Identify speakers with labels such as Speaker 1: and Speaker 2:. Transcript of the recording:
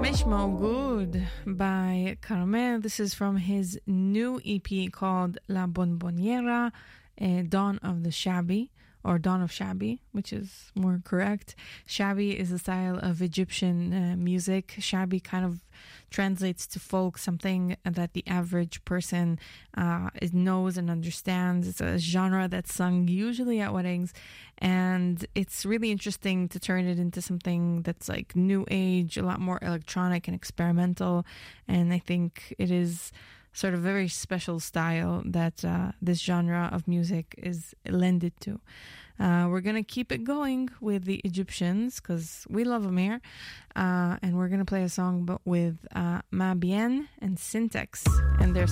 Speaker 1: Mish Good by Carmel. This is from his new EP called La Bonboniera, Dawn of the Shabby, or Dawn of Shabby, which is more correct. Shabby is a style of Egyptian music. Shabby kind of translates to folk, something that the average person knows and understands. It's a genre that's sung usually at weddings, and it's really interesting to turn it into something that's like new age, a lot more electronic and experimental, and I think it is sort of very special style that this genre of music is lended to. We're going to keep it going with the Egyptians because we love them here. And we're going to play a song with Ma Bien and Syntax and their